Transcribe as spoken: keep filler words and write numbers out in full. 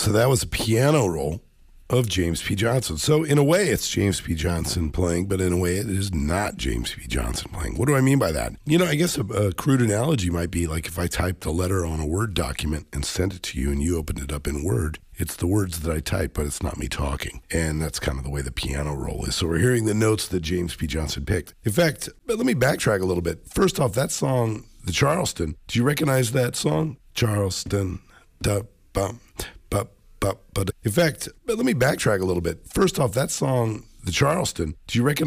So that was a piano roll of James P. Johnson. So in a way, it's James P. Johnson playing, but in a way, it is not James P. Johnson playing. What do I mean by that? You know, I guess a, a crude analogy might be like if I typed a letter on a Word document and sent it to you and you opened it up in Word, it's the words that I type, but it's not me talking. And that's kind of the way the piano roll is. So we're hearing the notes that James P. Johnson picked. In fact, but let me backtrack a little bit. First off, that song, the Charleston, do you recognize that song? Charleston, da, bum, ba, ba, ba. In fact, but let me backtrack a little bit. First off, that song, the Charleston, do you recognize